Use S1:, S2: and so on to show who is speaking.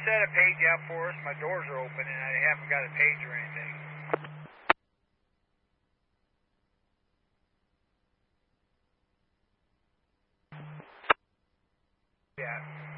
S1: set a page out for us. My doors are open and I haven't got a page or anything. Yeah.